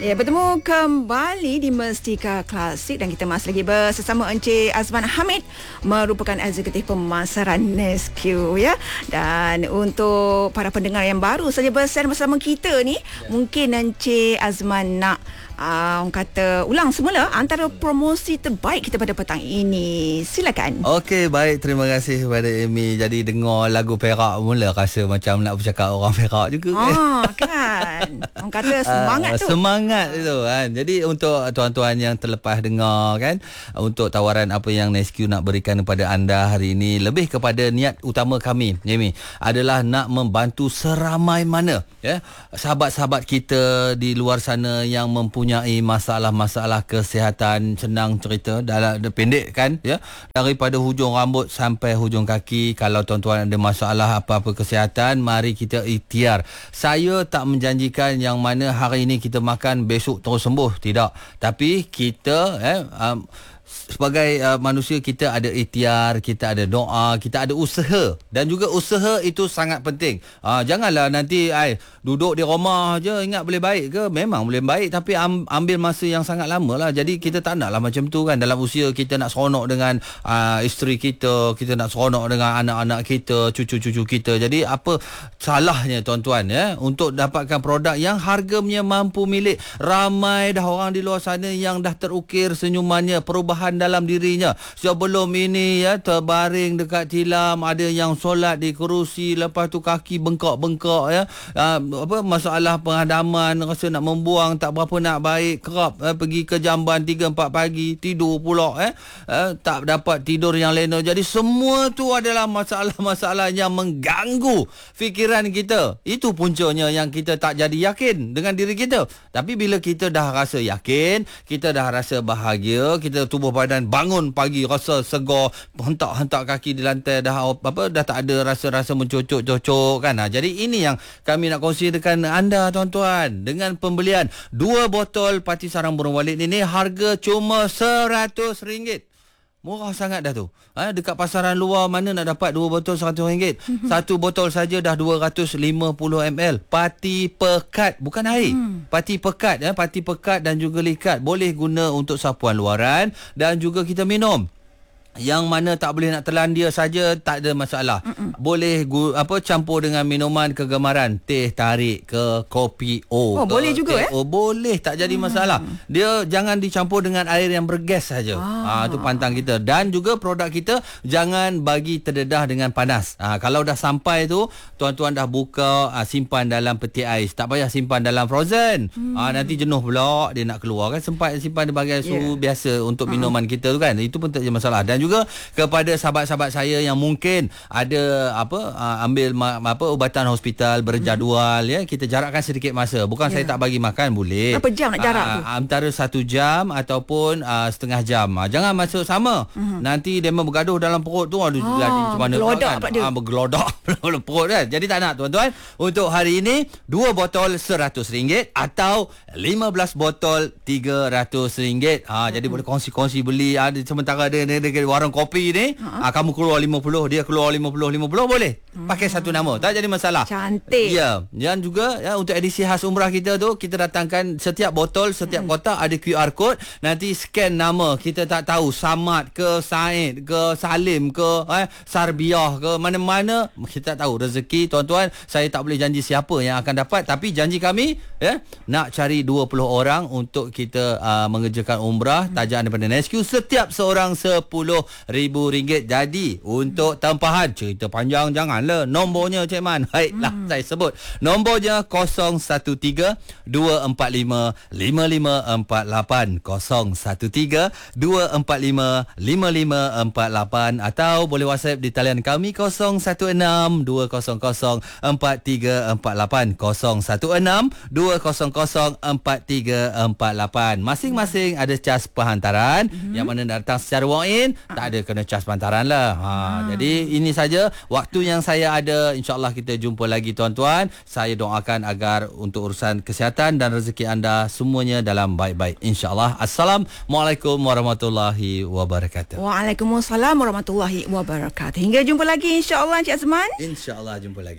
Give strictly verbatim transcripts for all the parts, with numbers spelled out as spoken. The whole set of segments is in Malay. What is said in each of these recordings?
Ya, bertemu kembali di Mestika Klasik dan kita masih lagi bersama Encik Azman Hamid, merupakan eksekutif pemasaran Nesque ya. Dan untuk para pendengar yang baru saja bersama bersama kita ni, ya, mungkin Encik Azman nak Uh, orang kata ulang semula antara promosi terbaik kita pada petang ini. Silakan. Okey, baik, terima kasih kepada Amy. Jadi dengar lagu Perak mula rasa macam nak bercakap orang Perak juga. Ah, kan. Orang kata semangat tu. Semangat itu kan. Jadi untuk tuan-tuan yang terlepas dengar kan, untuk tawaran apa yang Nesque nak berikan kepada anda hari ini, lebih kepada niat utama kami, Amy, adalah nak membantu seramai mana ya sahabat-sahabat kita di luar sana yang mempunyai masalah-masalah kesihatan. Senang cerita dalam pendek kan ya, daripada hujung rambut sampai hujung kaki. Kalau tuan-tuan ada masalah apa-apa kesihatan, mari kita ikhtiar. Saya tak menjanjikan yang mana hari ini kita makan besok terus sembuh, tidak, tapi kita eh um, sebagai uh, manusia kita ada ikhtiar, kita ada doa, kita ada usaha, dan juga usaha itu sangat penting. Uh, janganlah nanti ay, duduk di rumah je ingat boleh baik ke. Memang boleh baik, tapi am, ambil masa yang sangat lama lah. Jadi kita tak naklah macam tu kan. Dalam usia kita nak seronok dengan uh, isteri kita, kita nak seronok dengan anak-anak kita, cucu-cucu kita. Jadi apa salahnya tuan-tuan ya, untuk dapatkan produk yang harganya mampu milik. Ramai dah orang di luar sana yang dah terukir senyumannya, perubahan dalam dirinya. Sebelum ini ya, terbaring dekat tilam, ada yang solat di kerusi, lepas tu kaki bengkak-bengkak ya, uh, apa masalah penghadaman, rasa nak membuang tak berapa nak baik, kerap eh, pergi ke jamban tiga empat pagi, tidur pula eh, eh tak dapat tidur yang lena. Jadi semua tu adalah masalah-masalah yang mengganggu fikiran kita. Itu puncanya yang kita tak jadi yakin dengan diri kita. Tapi bila kita dah rasa yakin, kita dah rasa bahagia, kita tubuh badan bangun pagi rasa segar, hentak-hentak kaki di lantai dah apa dah tak ada rasa-rasa mencocok-cocok kan. Ha, jadi ini yang kami nak kongsikan anda tuan-tuan, dengan pembelian dua botol Parti Sarang Burung Walid ini harga cuma seratus ringgit. Murah sangat dah tu. Ha, dekat pasaran luar mana nak dapat dua botol seratus ringgit. Satu botol saja dah dua ratus lima puluh mililiter. Parti pekat, bukan air. Hmm. Parti pekat ya, parti pekat dan juga likat. Boleh guna untuk sapuan luaran dan juga kita minum. Yang mana tak boleh nak telan dia saja, tak ada masalah. Mm-mm. Boleh gu, apa campur dengan minuman kegemaran, teh tarik ke kopi o. Oh, ke, boleh juga eh? Oh, boleh, tak jadi mm. masalah. Dia jangan dicampur dengan air yang bergas saja. Ah, ha, tu pantang kita. Dan juga produk kita jangan bagi terdedah dengan panas. Ah, ha, kalau dah sampai tu, tuan-tuan dah buka, ah, simpan dalam peti ais. Tak payah simpan dalam frozen. Mm. Ah, nanti jenuh pula dia nak keluar kan. Sempat simpan di bahagian suhu yeah. biasa untuk uh-huh. minuman kita tu kan. Itu pun tak ada masalah. Dan juga kepada sahabat-sahabat saya yang mungkin ada apa uh, ambil ma- apa ubatan hospital berjadual hmm. ya, kita jarakkan sedikit masa. Bukan yeah. saya tak bagi makan, boleh. Berapa jam nak jarak uh, tu? Antara satu jam ataupun uh, setengah jam. Uh, jangan masuk sama. Hmm. Nanti dia bergaduh dalam perut tu, aduh oh, jadi macam mana bergelodak kan? Ah, bergelodak dalam perut kan. Jadi tak nak tuan-tuan. Untuk hari ini dua botol seratus ringgit atau lima belas botol tiga ratus ringgit. Ha, hmm. jadi boleh kongsi-kongsi beli. Ada sementara ada di warung kopi ni, uh-huh. ah, kamu keluar lima puluh, dia keluar lima puluh, lima puluh boleh. Hmm. Pakai satu nama, tak jadi masalah. Cantik. Ya, dan juga ya, untuk edisi khas umrah kita tu, kita datangkan setiap botol, setiap hmm. kotak ada Q R code. Nanti scan nama, kita tak tahu Samad ke Said ke Salim ke eh, Sarbiah ke mana-mana, kita tak tahu rezeki tuan-tuan. Saya tak boleh janji siapa yang akan dapat, tapi janji kami ya, nak cari dua puluh orang untuk kita uh, mengerjakan umrah hmm. tajaan daripada Nesque. Setiap seorang sepuluh ribu ringgit. Jadi untuk tempahan, cerita panjang janganlah. Nombornya Cik Man, baiklah hmm. saya sebut. Nombornya kosong satu tiga dua empat lima lima lima empat lapan, kosong satu tiga dua empat lima lima lima empat lapan, atau boleh WhatsApp di talian kami kosong satu enam dua kosong kosong empat tiga empat lapan, kosong satu enam dua kosong kosong empat tiga empat lapan. Masing-masing ada cas penghantaran hmm. yang mana datang secara walk-in, tak ada kena cas pantaran lah. Ha, hmm. Jadi ini saja waktu yang saya ada. InsyaAllah kita jumpa lagi tuan-tuan. Saya doakan agar untuk urusan kesihatan dan rezeki anda semuanya dalam baik-baik, InsyaAllah. Assalamualaikum warahmatullahi wabarakatuh. Waalaikumsalam warahmatullahi wabarakatuh. Hingga jumpa lagi InsyaAllah Encik Azman. InsyaAllah jumpa lagi.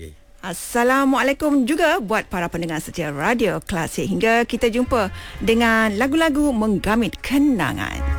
Assalamualaikum juga buat para pendengar setia Radio Klasik. Hingga kita jumpa dengan lagu-lagu menggamit kenangan.